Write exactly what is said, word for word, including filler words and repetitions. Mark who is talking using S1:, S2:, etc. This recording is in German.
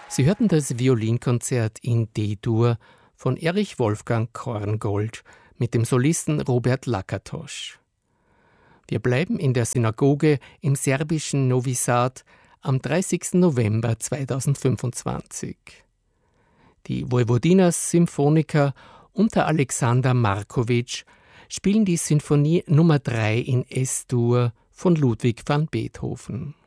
S1: Sie hörten das Violinkonzert in D-Dur von Erich Wolfgang Korngold mit dem Solisten Robert Lakatosch. Wir bleiben in der Synagoge im serbischen Novi Sad am dreißigsten November zweitausendfünfundzwanzig. Die Vojvodinas Symphoniker unter Alexander Markovic spielen die Sinfonie Nummer drei in S-Dur von Ludwig van Beethoven.